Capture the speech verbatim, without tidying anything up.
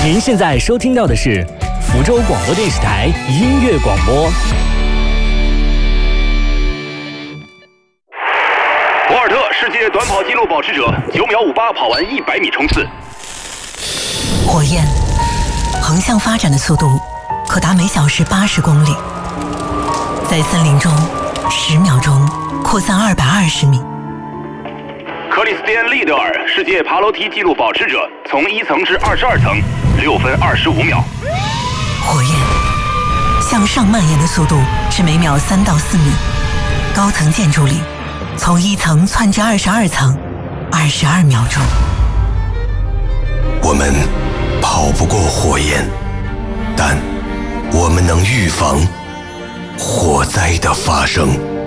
您现在收听到的是福州广播电视台音乐广播。 博尔特世界短跑纪录保持者，九秒五八跑完一百米冲刺。 火焰横向发展的速度可达每小时八十公里，在森林中十秒钟扩散二百二十米。 克里斯蒂安·利德尔世界爬楼梯纪录保持者，从一层至二十二层，六分二十五秒。 火焰向上蔓延的速度是每秒三到四米，高层建筑里从一层窜至二十二层，二十二秒钟。 我们跑不过火焰，但我们能预防火灾的发生。